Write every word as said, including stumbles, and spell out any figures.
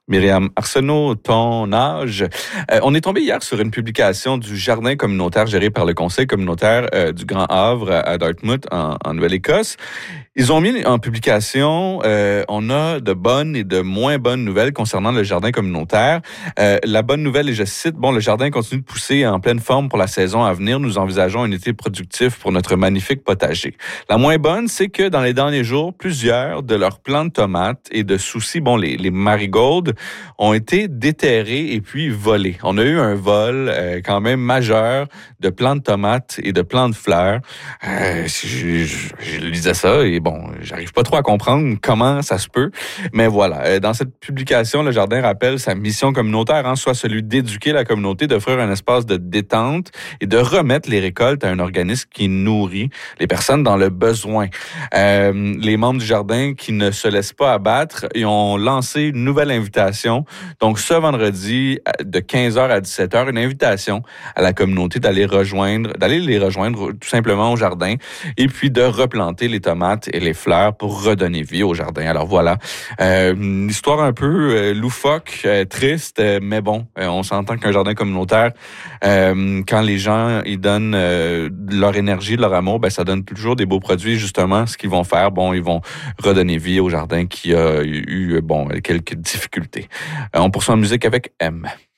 Myriam Arsenault, ton âge. Euh, on est tombé hier sur une publication du jardin communautaire géré par le Conseil communautaire euh, du Grand Havre à Dartmouth, en, en Nouvelle-Écosse. Ils ont mis en publication, euh, on a de bonnes et de moins bonnes nouvelles concernant le jardin communautaire. Euh, la bonne nouvelle, et je cite, bon, le jardin continue de pousser en pleine forme pour la saison à venir. Nous envisageons un été productif pour notre magnifique potager. La moins bonne, c'est que dans les derniers jours, plusieurs de leurs plants de tomates et de soucis, bon, les, les marigolds, ont été déterrés et puis volés. On a eu un vol euh, quand même majeur de plants de tomates et de plants de fleurs. Euh, je, je, je lisais ça et bon, j'arrive pas trop à comprendre comment ça se peut, mais voilà. Dans cette publication, le jardin rappelle sa mission communautaire, hein, soit celui d'éduquer la communauté, d'offrir un espace de détente et de remettre les récoltes à un organisme qui nourrit les personnes dans le besoin. Euh, les membres du jardin qui ne se laissent pas abattre, ils ont lancé une nouvelle invitation. Donc, ce vendredi, de quinze heures à dix-sept heures, une invitation à la communauté d'aller rejoindre, d'aller les rejoindre tout simplement au jardin et puis de replanter les tomates et les fleurs pour redonner vie au jardin. Alors voilà, euh, une histoire un peu euh, loufoque, euh, triste, euh, mais bon, euh, on s'entend qu'un jardin communautaire, euh, quand les gens ils donnent euh, leur énergie, leur amour, ben ça donne toujours des beaux produits. Justement, ce qu'ils vont faire, bon, ils vont redonner vie au jardin qui a eu, bon, quelques difficultés. Euh, on poursuit en musique avec M.